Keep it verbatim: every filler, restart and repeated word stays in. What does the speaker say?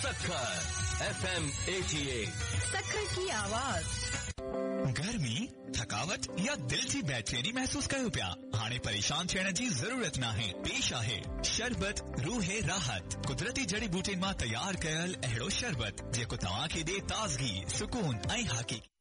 Sukkur F M अठासी। सक्खर की आवाज। गर्मी, थकावट या दिल जी बेचैनी महसूस कयो पिया? हाणे परेशान थियण जी ज़रूरत नाहे। पेश आहे शरबत रूहे राहत, कुदरती जड़ी बूटिन मां तैयार कयल अहिड़ो शरबत जेको तव्हां खे ॾे ताज़गी, सुकून ऐं हक़ीक़त।